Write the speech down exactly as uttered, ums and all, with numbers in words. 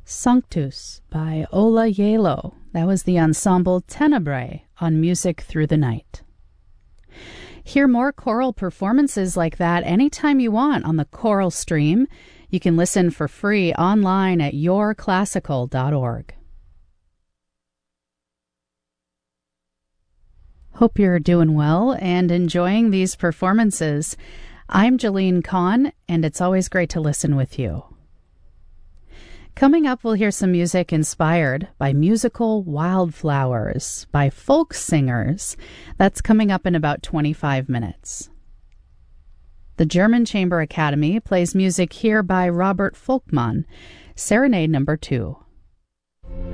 Sanctus by Ola Yelo. That was the ensemble Tenebrae on Music Through the Night. Hear more choral performances like that anytime you want on the Choral Stream. You can listen for free online at your classical dot org. Hope you're doing well and enjoying these performances. I'm Jolene Kahn, and it's always great to listen with you. Coming up, we'll hear some music inspired by musical wildflowers by folk singers. That's coming up in about twenty-five minutes. The German Chamber Academy plays music here by Robert Volkmann, Serenade Number Two.